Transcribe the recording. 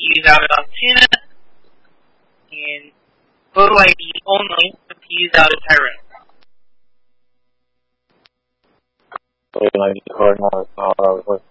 use out of Tuna, and photo ID only to use out of Tyrone. Wait, I need to card now. I was with